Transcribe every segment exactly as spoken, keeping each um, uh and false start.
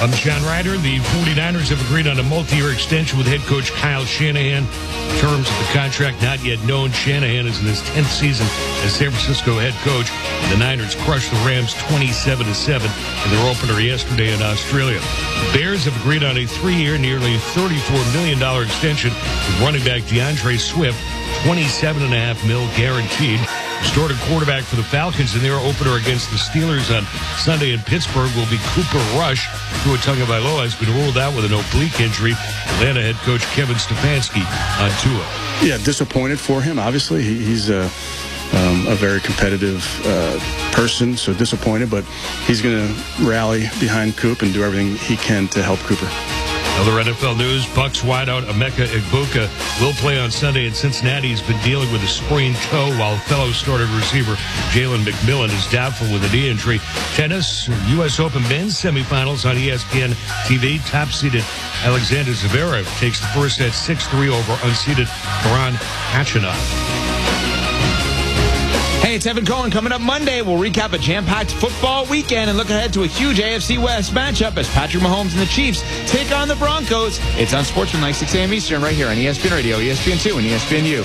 I'm John Ryder. The 49ers have agreed on a multi-year extension with head coach Kyle Shanahan. Terms of the contract not yet known. Shanahan is in his tenth season as San Francisco head coach. The Niners crushed the Rams twenty-seven to seven in their opener yesterday in Australia. The Bears have agreed on a three-year, nearly thirty-four million dollars extension with running back DeAndre Swift, twenty-seven point five mil guaranteed. Starting quarterback for the Falcons in their opener against the Steelers on Sunday in Pittsburgh will be Cooper Rush. Tua Tagovailoa has been ruled out with an oblique injury. Atlanta head coach Kevin Stefanski on Tua. Yeah, disappointed for him. Obviously, he, he's a, um, a very competitive uh, person, so disappointed. But he's going to rally behind Coop and do everything he can to help Cooper. Other N F L news, Bucs wideout Emeka Egbuka will play on Sunday in Cincinnati. He's been dealing with a sprained toe, while fellow starting receiver Jalen McMillan is doubtful with a knee injury. Tennis, U S Open men's semifinals on E S P N T V. Top-seeded Alexander Zverev takes the first set six three over unseeded Karan Khachanov. Hey, it's Evan Cohen. Coming up Monday, we'll recap a jam-packed football weekend and look ahead to a huge A F C West matchup as Patrick Mahomes and the Chiefs take on the Broncos. It's on Sportsman, six a.m. Eastern, right here on E S P N Radio, E S P N two, and E S P N U.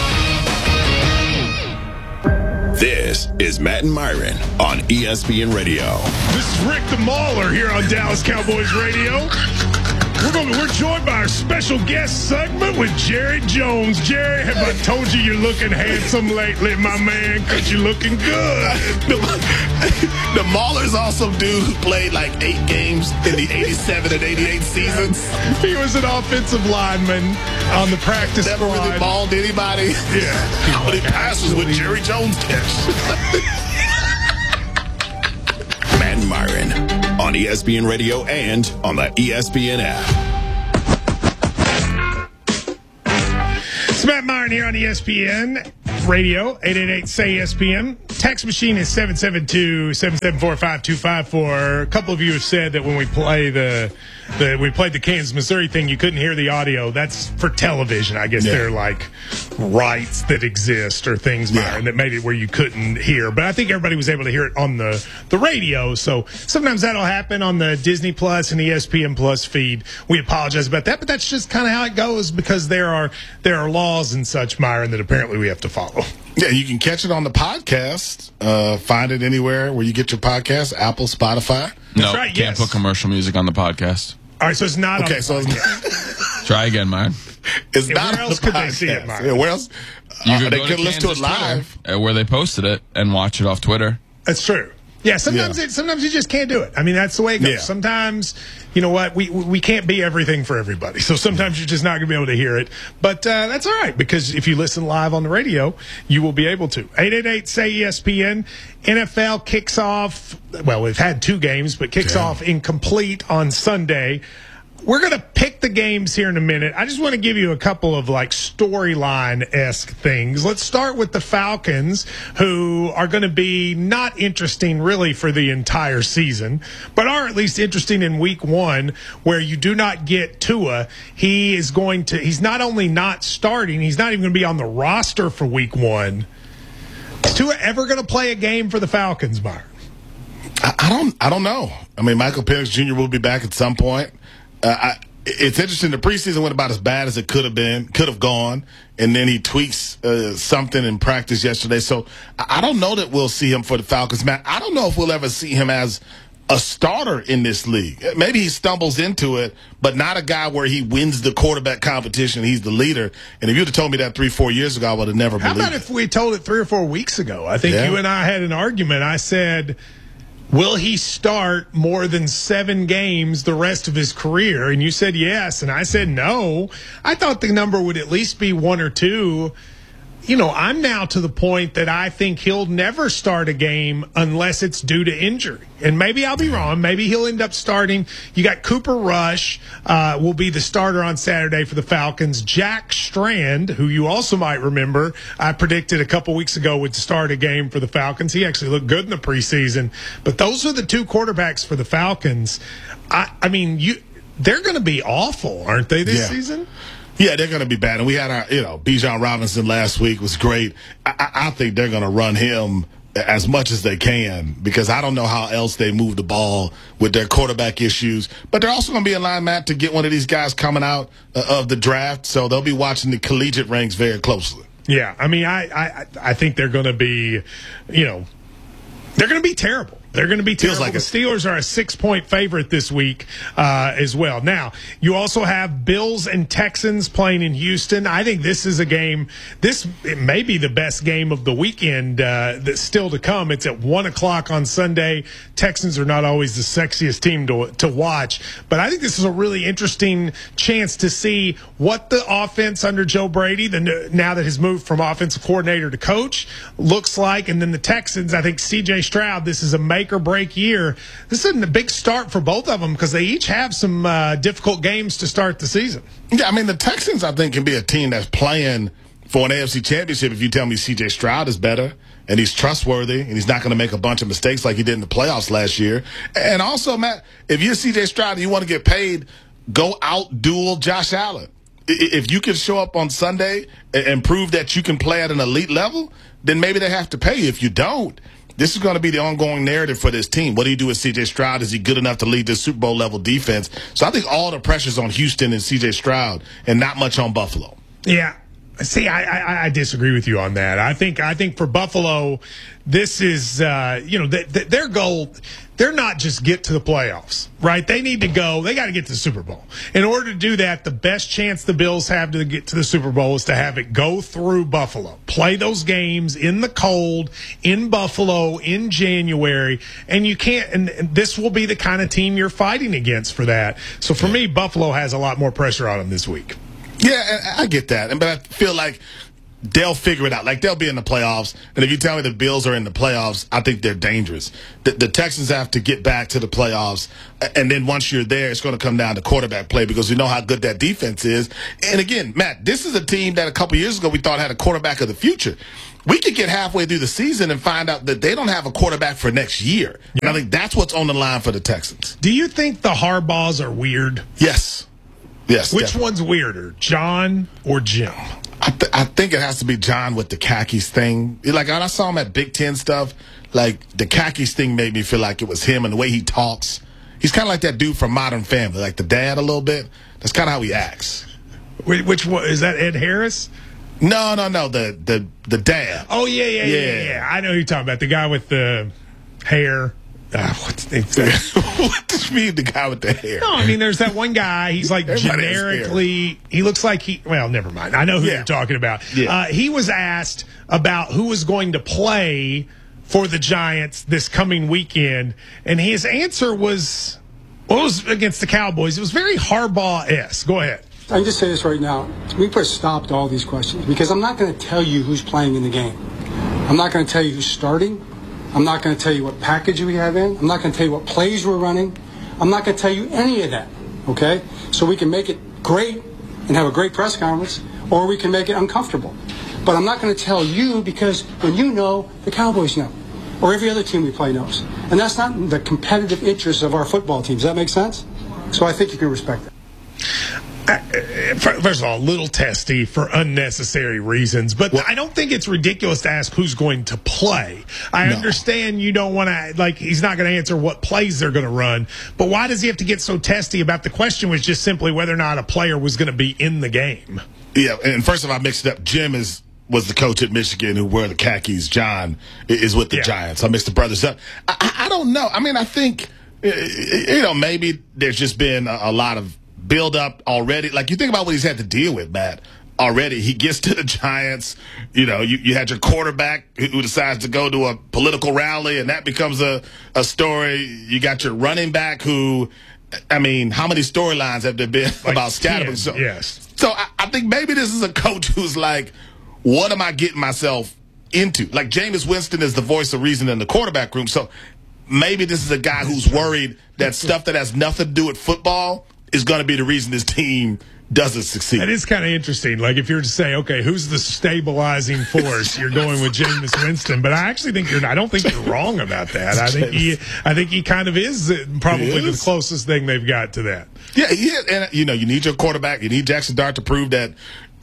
This is Matt and Myron on E S P N Radio. This is Rick the Mauler here on Dallas Cowboys Radio. We're, going to, we're joined by our special guest segment with Jerry Jones. Jerry, have I told you you're looking handsome lately, my man? Because you're looking good. The, the Mauler's also dude who played like eight games in the eighty-seven and eighty-eight seasons. He was an offensive lineman on the practice Never squad. really mauled anybody. Yeah. How many passes would Jerry Jones catch? Matt and Myron on E S P N Radio and on the E S P N app. It's Matt Myron here on E S P N Radio, eight eight eight, S A Y E S P N. Text machine is seven seven two, seven seven four, five two five four. A couple of you have said that when we play the, the we played the Kansas, Missouri thing, you couldn't hear the audio. That's for television. I guess yeah. They're like rights that exist or things, Myron, yeah. that made it where you couldn't hear. But I think everybody was able to hear it on the, the radio. So sometimes that'll happen on the Disney Plus and E S P N Plus feed. We apologize about that, but that's just kind of how it goes because there are there are laws and such, Myron, that apparently we have to follow. Yeah, you can catch it on the podcast. Uh, find it anywhere where you get your podcast, Apple, Spotify. No, right, can't yes. put commercial music on the podcast. All right, so it's not okay, on the so podcast. Try again, Myron. It's yeah, not where on else the could podcast. they see it, Myron? Yeah, where else? You Uh, could they go could to listen to it Kansas live. Twitter, uh, where they posted it and watch it off Twitter. That's true. Yeah, sometimes Yeah. it sometimes you just can't do it. I mean, that's the way it goes. Yeah. Sometimes, you know what, we we can't be everything for everybody. So sometimes you're just not going to be able to hear it. But uh, that's all right, because if you listen live on the radio, you will be able to. eight eight eight, S A Y E S P N. N F L kicks off, well, we've had two games, but kicks Yeah. off incomplete on Sunday. We're going to pick the games here in a minute. I just want to give you a couple of like storyline-esque things. Let's start with the Falcons, who are going to be not interesting really for the entire season, but are at least interesting in week one, where you do not get Tua. He is going to, he's not only not starting, he's not even going to be on the roster for week one. Is Tua ever going to play a game for the Falcons, Byron? I, I don't. I don't know. I mean, Michael Penix Junior will be back at some point. Uh, I, it's interesting. The preseason went about as bad as it could have been, could have gone, and then he tweaks uh, something in practice yesterday. So I, I don't know that we'll see him for the Falcons. Matt, I don't know if we'll ever see him as a starter in this league. Maybe he stumbles into it, but not a guy where he wins the quarterback competition. He's the leader. And if you'd have told me that three, four years ago, I would have never How believed about it. if we told it three or four weeks ago? I think Yeah. you and I had an argument. I said, will he start more than seven games the rest of his career? And you said yes, and I said no. I thought the number would at least be one or two. You know, I'm now to the point that I think he'll never start a game unless it's due to injury. And maybe I'll be wrong. Maybe he'll end up starting. You got Cooper Rush uh, will be the starter on Saturday for the Falcons. Jack Strand, who you also might remember, I predicted a couple weeks ago would start a game for the Falcons. He actually looked good in the preseason. But those are the two quarterbacks for the Falcons. I, I mean, you they're going to be awful, aren't they, this Yeah. season? Yeah, they're going to be bad. And we had our, you know, Bijan Robinson last week was great. I, I, I think they're going to run him as much as they can, because I don't know how else they move the ball with their quarterback issues. But they're also going to be in line, Matt, to get one of these guys coming out uh, of the draft. So they'll be watching the collegiate ranks very closely. Yeah, I mean, I I, I think they're going to be, you know, they're going to be terrible. They're going to be terrible. Feels like the it. Steelers are a six-point favorite this week uh, as well. Now, you also have Bills and Texans playing in Houston. I think this is a game. This it may be the best game of the weekend uh, that's still to come. It's at one o'clock on Sunday. Texans are not always the sexiest team to to watch, but I think this is a really interesting chance to see what the offense under Joe Brady, the now that has moved from offensive coordinator to coach, looks like. And then the Texans, I think C J Stroud, this is a make or break year. This isn't a big start for both of them because they each have some uh, difficult games to start the season. Yeah, I mean, the Texans, I think, can be a team that's playing for an A F C championship if you tell me C J Stroud is better and he's trustworthy and he's not going to make a bunch of mistakes like he did in the playoffs last year. And also, Matt, if you're C J Stroud and you want to get paid, go out duel Josh Allen. If you can show up on Sunday and prove that you can play at an elite level, then maybe they have to pay you. If you don't, this is going to be the ongoing narrative for this team. What do you do with C J Stroud? Is he good enough to lead this Super Bowl level defense? So I think all the pressure's on Houston and C J Stroud and not much on Buffalo. Yeah. See, I, I, I disagree with you on that. I think I think for Buffalo, this is, uh, you know, th- th- their goal, they're not just get to the playoffs, right? They need to go, they got to get to the Super Bowl. In order to do that, the best chance the Bills have to get to the Super Bowl is to have it go through Buffalo. Play those games in the cold, in Buffalo, in January, and you can't, and, and this will be the kind of team you're fighting against for that. So for me, Buffalo has a lot more pressure on them this week. Yeah, I get that. But I feel like they'll figure it out. Like, they'll be in the playoffs. And if you tell me the Bills are in the playoffs, I think they're dangerous. The, the Texans have to get back to the playoffs. And then once you're there, it's going to come down to quarterback play because we know how good that defense is. And again, Matt, this is a team that a couple years ago we thought had a quarterback of the future. We could get halfway through the season and find out that they don't have a quarterback for next year. Yeah. And I think that's what's on the line for the Texans. Do you think the Harbaughs are weird? Yes. Yes. Which definitely. one's weirder, John or Jim? I, th- I think it has to be John with the khakis thing. Like, when I saw him at Big Ten stuff, like, the khakis thing made me feel like it was him and the way he talks. He's kind of like that dude from Modern Family, like the dad a little bit. That's kind of how he acts. Which one? Is that Ed Harris? No, no, no, the the, the dad. Oh, yeah, yeah, yeah, yeah, yeah. I know who you're talking about. The guy with the hair. Uh, what's the What does you mean, the guy with the hair? No, I mean, there's that one guy. He's like Everybody generically, he looks like he, well, never mind. I know who Yeah. you're talking about. Yeah. Uh, he was asked about who was going to play for the Giants this coming weekend, and his answer was, well, it was against the Cowboys. It was very Harbaugh-esque. Go ahead. I can just say this right now. We put a stop to all these questions because I'm not going to tell you who's playing in the game. I'm not going to tell you who's starting. I'm not going to tell you what package we have in. I'm not going to tell you what plays we're running. I'm not going to tell you any of that, okay? So we can make it great and have a great press conference, or we can make it uncomfortable. But I'm not going to tell you because when you know, the Cowboys know, or every other team we play knows. And that's not the competitive interests of our football team. Does that make sense? So I think you can respect that. First of all, a little testy for unnecessary reasons, but well, I don't think it's ridiculous to ask who's going to play. I no. understand you don't want to, like, he's not going to answer what plays they're going to run, but why does he have to get so testy about the question was just simply whether or not a player was going to be in the game? Yeah, and first of all, I mixed it up. Jim is was the coach at Michigan who wore the khakis. John is with the yeah. Giants. I mixed the brothers up. I, I, I don't know. I mean, I think, you know, maybe there's just been a, a lot of build up already. Like, you think about what he's had to deal with, Matt, already. He gets to the Giants. You know, you, you had your quarterback who decides to go to a political rally, and that becomes a, a story. You got your running back who, I mean, how many storylines have there been like about Scatterman? So, yes. So I, I think maybe this is a coach who's like, what am I getting myself into? Like, Jameis Winston is the voice of reason in the quarterback room. So maybe this is a guy who's worried that stuff that has nothing to do with football is going to be the reason this team doesn't succeed. That is kind of interesting. Like, if you're to say, okay, who's the stabilizing force? You're going with Jameis Winston, but I actually think you're. I don't think you're wrong about that. I think he. I think he kind of is probably is. the closest thing they've got to that. Yeah, yeah, and you know, you need your quarterback. You need Jackson Dart to prove that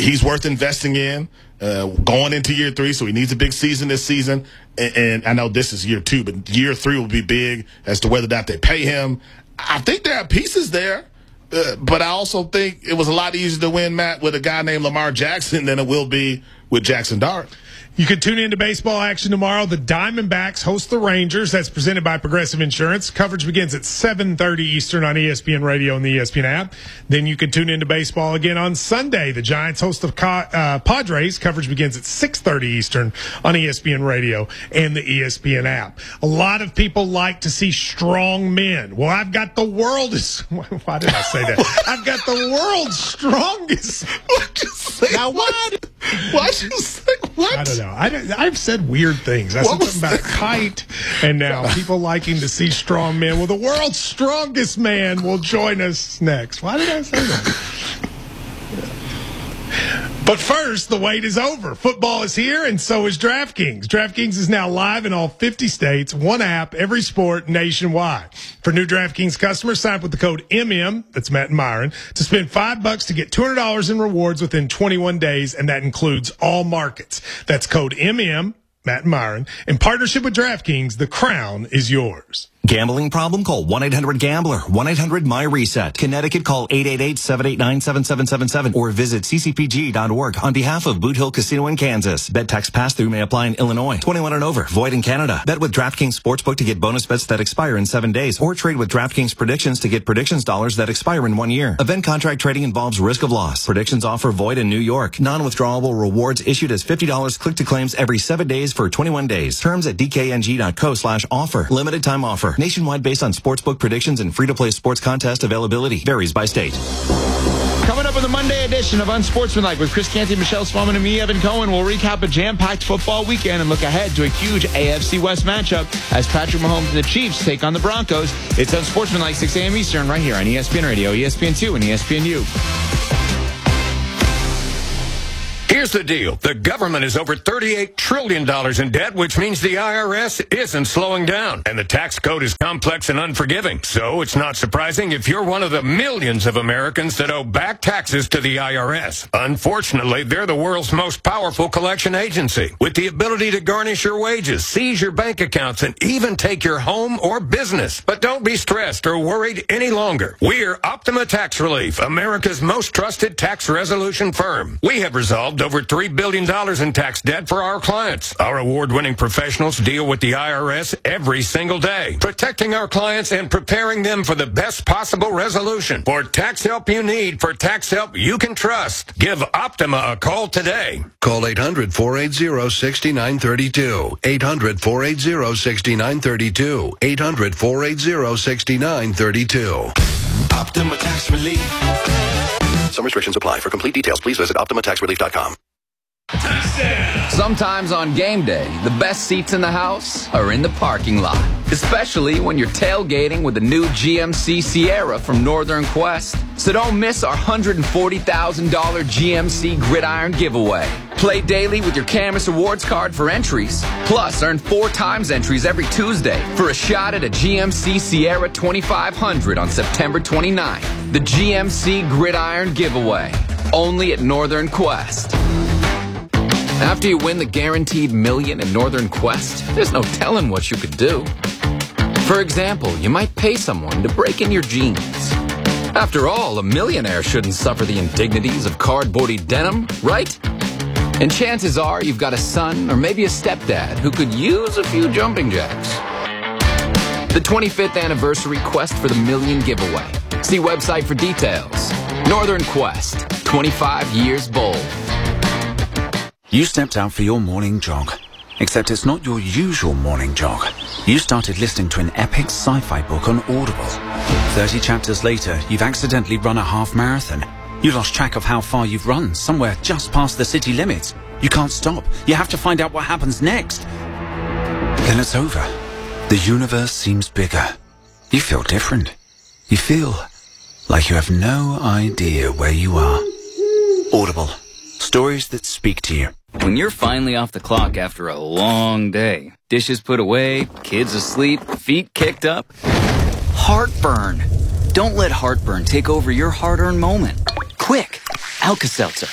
he's worth investing in uh, going into year three, so he needs a big season this season. And, and I know this is year two, but year three will be big as to whether or not they pay him. I think there are pieces there, uh, but I also think it was a lot easier to win, Matt, with a guy named Lamar Jackson than it will be with Jackson Dart. You can tune into baseball action tomorrow. The Diamondbacks host the Rangers. That's presented by Progressive Insurance. Coverage begins at seven thirty Eastern on E S P N Radio and the E S P N app. Then you can tune into baseball again on Sunday. The Giants host the uh, Padres. Coverage begins at six thirty Eastern on E S P N Radio and the E S P N app. A lot of people like to see strong men. Well, I've got the world's... Why did I say that? I've got the world's strongest... Now what? Why'd you say what? I don't know. I I've said weird things. I What said something about a kite, and now people liking to see strong men. Well, the world's strongest man will join us next. Why did I say that? But first, the wait is over. Football is here, and so is DraftKings. DraftKings is now live in all fifty states, one app, every sport, nationwide. For new DraftKings customers, sign up with the code M M, that's Matt and Myron, to spend five bucks to get two hundred dollars in rewards within twenty-one days, and that includes all markets. That's code M M, Matt and Myron. In partnership with DraftKings, the crown is yours. Gambling problem? Call one eight hundred gambler. one eight hundred my reset. Connecticut, call eight eight eight, seven eight nine, seven seven seven seven or visit c c p g dot org on behalf of Boot Hill Casino in Kansas. Bet tax pass-through may apply in Illinois. twenty-one and over. Void in Canada. Bet with DraftKings Sportsbook to get bonus bets that expire in seven days or trade with DraftKings Predictions to get predictions dollars that expire in one year. Event contract trading involves risk of loss. Predictions offer void in New York. Non-withdrawable rewards issued as fifty dollars click-to-claims every seven days for twenty-one days. Terms at d k n g dot co slash offer. Limited time offer. Nationwide based on sportsbook predictions and free-to-play sports contest availability. Varies by state. Coming up with a Monday edition of Unsportsmanlike with Chris Canty, Michelle Spellman, and me, Evan Cohen. We'll recap a jam-packed football weekend and look ahead to a huge A F C West matchup as Patrick Mahomes and the Chiefs take on the Broncos. It's Unsportsmanlike, six a.m. Eastern, right here on E S P N Radio, E S P N two, and E S P N U. Here's the deal. The government is over thirty-eight trillion dollars in debt, which means the I R S isn't slowing down. And the tax code is complex and unforgiving. So it's not surprising if you're one of the millions of Americans that owe back taxes to the I R S. Unfortunately, they're the world's most powerful collection agency, with the ability to garnish your wages, seize your bank accounts, and even take your home or business. But don't be stressed or worried any longer. We're Optima Tax Relief, America's most trusted tax resolution firm. We have resolved over three billion dollars in tax debt for our clients. Our award-winning professionals deal with the I R S every single day, protecting our clients and preparing them for the best possible resolution. For tax help you need, for tax help you can trust, give Optima a call today. Call eight hundred, four eight zero, six nine three two. eight hundred, four eight zero, six nine three two. eight hundred, four eight zero, six nine three two. Optima Tax Relief. Some restrictions apply. For complete details, please visit optima tax relief dot com. Sometimes on game day, the best seats in the house are in the parking lot. Especially when you're tailgating with the new G M C Sierra from Northern Quest. So don't miss our one hundred forty thousand dollars G M C Gridiron giveaway. Play daily with your Camus Awards card for entries. Plus, earn four times entries every Tuesday for a shot at a G M C Sierra twenty-five hundred on September twenty-ninth. The G M C Gridiron giveaway. Only at Northern Quest. After you win the guaranteed million in Northern Quest, there's no telling what you could do. For example, you might pay someone to break in your jeans. After all, a millionaire shouldn't suffer the indignities of cardboardy denim, right? And chances are you've got a son or maybe a stepdad who could use a few jumping jacks. The twenty-fifth anniversary Quest for the Million giveaway. See website for details. Northern Quest, twenty-five years bold. You stepped out for your morning jog. Except it's not your usual morning jog. You started listening to an epic sci-fi book on Audible. Thirty chapters later, you've accidentally run a half marathon. You lost track of how far you've run, somewhere just past the city limits. You can't stop. You have to find out what happens next. Then it's over. The universe seems bigger. You feel different. You feel like you have no idea where you are. Audible. Stories that speak to you. When you're finally off the clock after a long day, dishes put away, kids asleep, feet kicked up, heartburn. Don't let heartburn take over your hard-earned moment. Quick, Alka-Seltzer.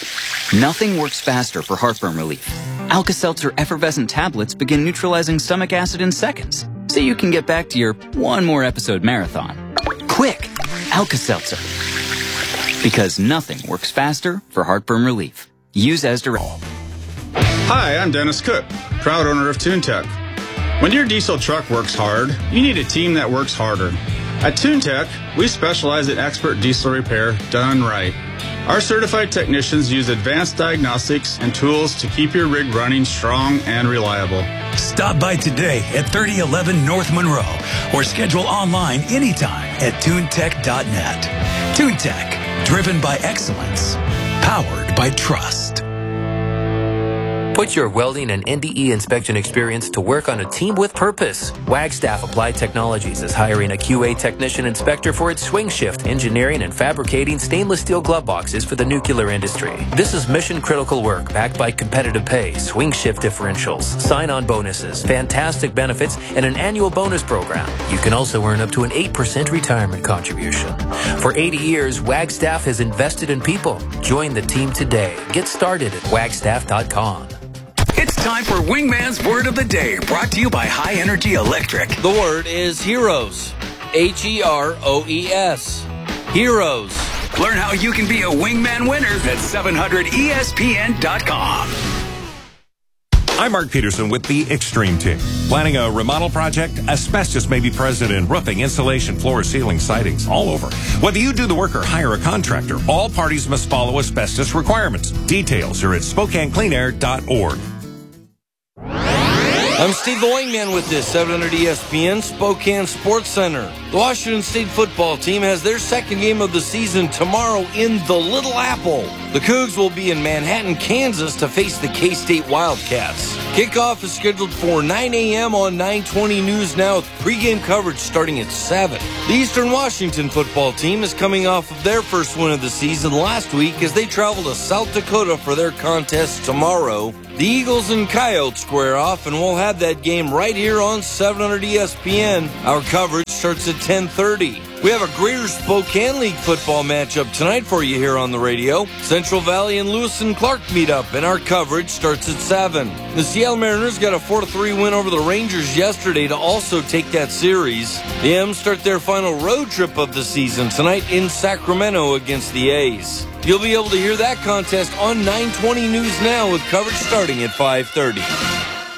Nothing works faster for heartburn relief. Alka-Seltzer effervescent tablets begin neutralizing stomach acid in seconds, so you can get back to your one more episode marathon. Quick, Alka-Seltzer. Because nothing works faster for heartburn relief. Use as directed. Hi, I'm Dennis Cook, proud owner of TuneTech. When your diesel truck works hard, you need a team that works harder. At TuneTech, we specialize in expert diesel repair done right. Our certified technicians use advanced diagnostics and tools to keep your rig running strong and reliable. Stop by today at thirty eleven North Monroe or schedule online anytime at tunetech dot net. TuneTech, driven by excellence, powered by trust. Put your welding and N D E inspection experience to work on a team with purpose. Wagstaff Applied Technologies is hiring a Q A technician inspector for its swing shift, engineering and fabricating stainless steel glove boxes for the nuclear industry. This is mission critical work backed by competitive pay, swing shift differentials, sign-on bonuses, fantastic benefits, and an annual bonus program. You can also earn up to an eight percent retirement contribution. For eighty years, Wagstaff has invested in people. Join the team today. Get started at wagstaff dot com. It's time for Wingman's Word of the Day, brought to you by High Energy Electric. The word is heroes. H E R O E S. Heroes. Learn how you can be a Wingman winner at seven hundred E S P N dot com. I'm Mark Peterson with the Extreme Team. Planning a remodel project? Asbestos may be present in roofing, insulation, floor, ceiling, sidings, all over. Whether you do the work or hire a contractor, all parties must follow asbestos requirements. Details are at Spokane Clean Air dot org. I'm Steve the Wingman with this seven hundred E S P N Spokane Sports Center. The Washington State football team has their second game of the season tomorrow in the Little Apple. The Cougs will be in Manhattan, Kansas to face the K-State Wildcats. Kickoff is scheduled for nine a.m. on nine twenty News Now with pregame coverage starting at seven. The Eastern Washington football team is coming off of their first win of the season last week as they travel to South Dakota for their contest tomorrow. The Eagles and Coyotes square off, and we'll have that game right here on seven hundred E S P N. Our coverage starts at ten thirty. We have a Greater Spokane League football matchup tonight for you here on the radio. Central Valley and Lewis and Clark meet up, and our coverage starts at seven. The Seattle Mariners got a four to three win over the Rangers yesterday to also take that series. The M's start their final road trip of the season tonight in Sacramento against the A's. You'll be able to hear that contest on nine twenty News Now with coverage starting at five thirty.